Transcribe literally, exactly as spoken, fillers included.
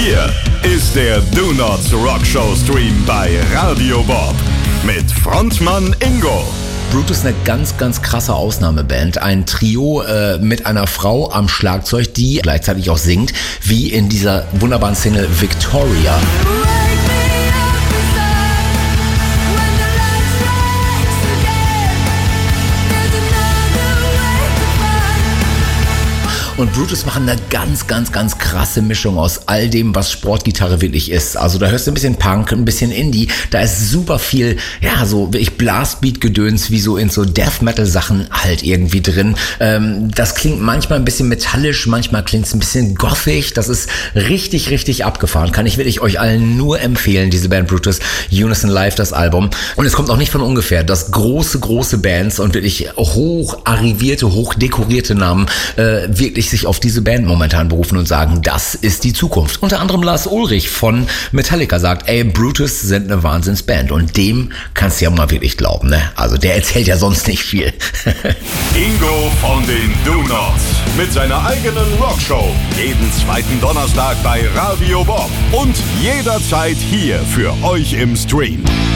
Hier ist der Do Nots Rock Show Stream bei Radio Bob mit Frontmann Ingo. Brutus ist eine ganz, ganz krasse Ausnahmeband. Ein Trio äh, mit einer Frau am Schlagzeug, die gleichzeitig auch singt, wie in dieser wunderbaren Single Victoria. Und Brutus machen eine ganz, ganz, ganz krasse Mischung aus all dem, was Sportgitarre wirklich ist. Also da hörst du ein bisschen Punk, ein bisschen Indie. Da ist super viel, ja, so wirklich Blastbeat-Gedöns, wie so in so Death-Metal-Sachen halt irgendwie drin. Ähm, das klingt manchmal ein bisschen metallisch, manchmal klingt es ein bisschen gothic. Das ist richtig, richtig abgefahren. Kann ich wirklich euch allen nur empfehlen, diese Band Brutus. Unison Live, das Album. Und es kommt auch nicht von ungefähr, dass große, große Bands und wirklich hoch arrivierte, hoch dekorierte Namen äh, wirklich sich auf diese Band momentan berufen und sagen, das ist die Zukunft. Unter anderem Lars Ulrich von Metallica sagt, ey, Brutus sind eine Wahnsinnsband und dem kannst du ja mal wirklich glauben, ne? Also der erzählt ja sonst nicht viel. Ingo von den Do Nots mit seiner eigenen Rockshow. Jeden zweiten Donnerstag bei Radio Bob und jederzeit hier für euch im Stream.